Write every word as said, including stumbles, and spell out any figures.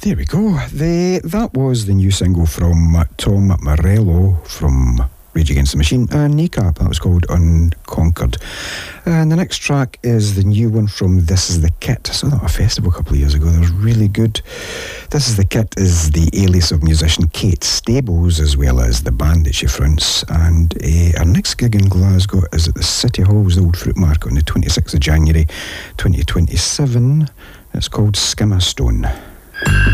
There we go. The, that was the new single from Tom Morello from Rage Against the Machine and Kneecap. That was called Unconquered. And the next track is the new one from This Is The Kit. I saw that at a festival a couple of years ago. That was really good. This Is The Kit is the alias of musician Kate Stables, as well as the band that she fronts. And uh, our next gig in Glasgow is at the City Hall's Old Fruit Market on the twenty-sixth of January twenty twenty-seven. It's called Skimmerstone.